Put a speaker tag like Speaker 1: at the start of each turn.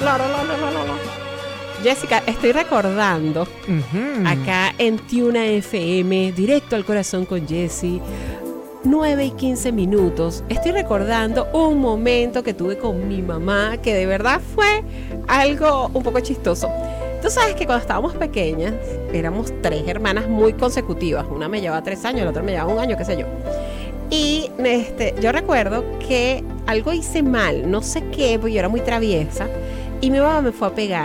Speaker 1: Jessica, estoy recordando acá en Tuna FM, directo al corazón con Jessie, 9:15. Estoy recordando un momento que tuve con mi mamá que de verdad fue algo un poco chistoso. Tú sabes que cuando estábamos pequeñas, éramos 3 hermanas muy consecutivas. Una me llevaba 3 años, la otra me llevaba 1 año, qué sé yo. Y yo recuerdo que algo hice mal, no sé qué, porque yo era muy traviesa, y mi mamá me fue a pegar.